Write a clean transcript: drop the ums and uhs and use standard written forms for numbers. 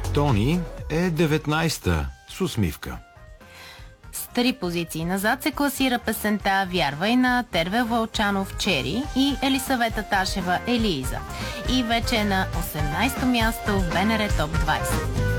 Тони е 19-та с усмивка. С 3 позиции назад се класира песента "Вярвай" на Тервел Вълчанов "Чери" и Елисавета Ташева "Елиза". И вече е на 18-то място в БНР Топ 20.